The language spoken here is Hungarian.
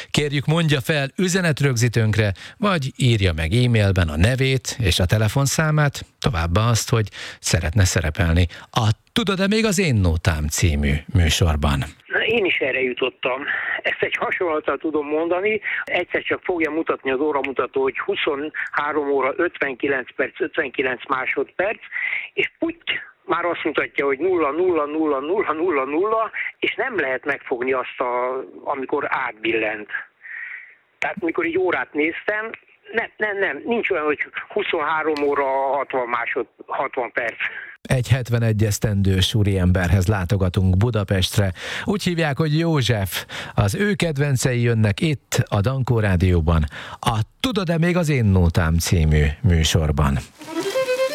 Kérjük, mondja fel üzenetrögzítőnkre, vagy írja meg e-mailben a nevét és a telefonszámát, továbbá azt, hogy szeretne szerepelni a Tudod-e még az én nótám című műsorban. Én is erre jutottam. Ezt egy hasonlattal tudom mondani. Egyszer csak fogja mutatni az óramutató, hogy 23 óra 59 perc, 59 másodperc, és putty, már azt mutatja, hogy 0,0,0,0,0,0, és nem lehet megfogni azt, amikor átbillent. Tehát amikor egy órát néztem, nem, nincs olyan, hogy 23 óra 60 perc. Egy 71 esztendős úriemberhez látogatunk Budapestre. Úgy hívják, hogy József. Az ő kedvencei jönnek itt a Dankó Rádióban, a Tudod-e még az én nótám című műsorban.